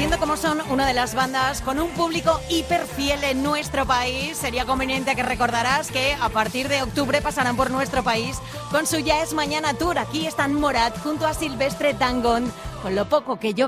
Sabiendo cómo son una de las bandas con un público hiper fiel en nuestro país, sería conveniente que recordaras que a partir de octubre pasarán por nuestro país con su Ya es Mañana Tour. Aquí están Morat junto a Silvestre Dangond, con Lo poco que yo